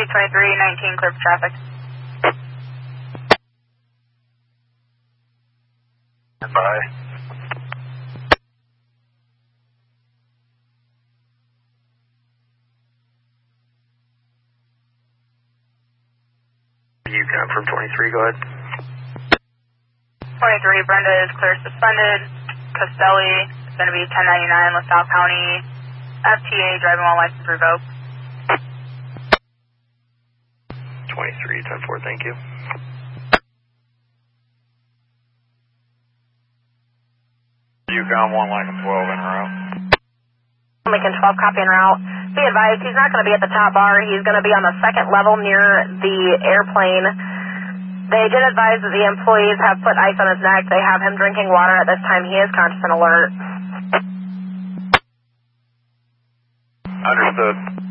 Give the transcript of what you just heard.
2319, clear for traffic. Bye. You confirm 23, go ahead. 23, Brenda is clear suspended. Costelli is going to be 1099, LaSalle County. FTA, driving while license revoked. 23, 10-4, thank you. Yukon 1, Lincoln 12 en route. Lincoln 12, copy en route. Be advised, he's not going to be at the top bar. He's going to be on the second level near the airplane. They did advise that the employees have put ice on his neck. They have him drinking water at this time. He is conscious and alert. Understood.